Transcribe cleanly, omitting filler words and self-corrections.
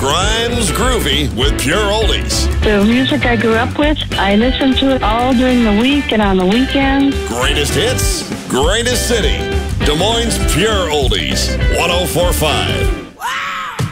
Grimes Groovy with Pure Oldies. The music I grew up with, I listen to it all during the week and on the weekends. Greatest hits, greatest city. Des Moines Pure Oldies, 104.5.